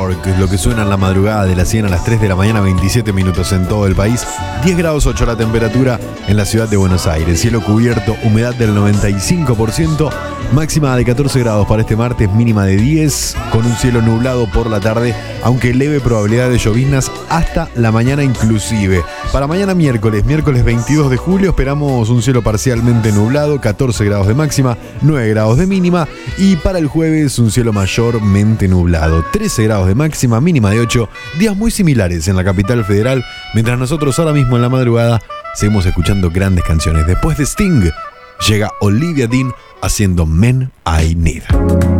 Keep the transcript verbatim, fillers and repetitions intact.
York, lo que suena en la madrugada de las cien a las tres de la mañana, veintisiete minutos en todo el país, diez grados ocho la temperatura en la ciudad de Buenos Aires, cielo cubierto, humedad del noventa y cinco por ciento, máxima de catorce grados para este martes, mínima de diez, con un cielo nublado por la tarde, aunque leve probabilidad de lloviznas hasta la mañana inclusive. Para mañana miércoles, miércoles veintidós de julio, esperamos un cielo parcialmente nublado, catorce grados de máxima, nueve grados de mínima, y para el jueves un cielo mayormente nublado, trece grados de máxima, mínima de ocho, días muy similares en la capital federal, mientras nosotros ahora mismo en la madrugada seguimos escuchando grandes canciones. Después de Sting, llega Olivia Dean haciendo Men I Need.